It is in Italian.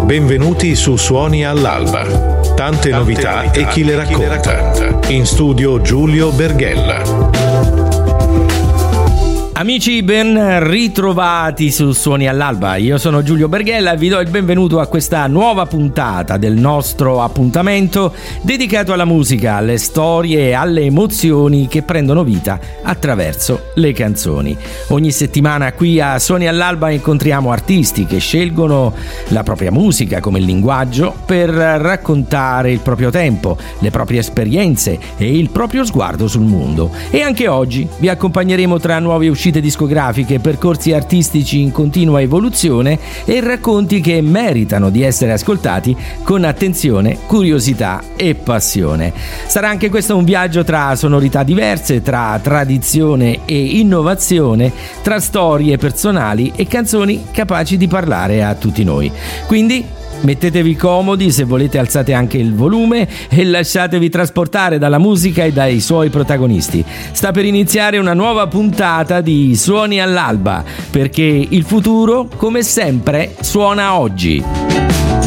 Benvenuti su Suoni all'Alba. Tante novità e chi le racconta. In studio Giulio Berghella. Amici, ben ritrovati su Suoni all'Alba. Io sono Giulio Berghella e vi do il benvenuto a questa nuova puntata del nostro appuntamento dedicato alla musica, alle storie e alle emozioni che prendono vita attraverso le canzoni. Ogni settimana qui a Suoni all'Alba incontriamo artisti che scelgono la propria musica come linguaggio per raccontare il proprio tempo, le proprie esperienze e il proprio sguardo sul mondo. E anche oggi vi accompagneremo tra nuove uscite discografiche, percorsi artistici in continua evoluzione e racconti che meritano di essere ascoltati con attenzione, curiosità e passione. Sarà anche questo un viaggio tra sonorità diverse, tra tradizione e innovazione, tra storie personali e canzoni capaci di parlare a tutti noi. Quindi mettetevi comodi, se volete alzate anche il volume e lasciatevi trasportare dalla musica e dai suoi protagonisti. Sta per iniziare una nuova puntata di Suoni all'Alba, perché il futuro, come sempre, suona oggi.